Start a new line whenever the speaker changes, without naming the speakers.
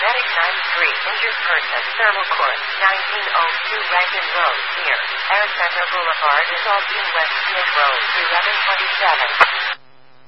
Medic 93, injured person, Thermal Court, 1902 Rankin Road, near Air Center Boulevard is Aldine West Field Road, 1127.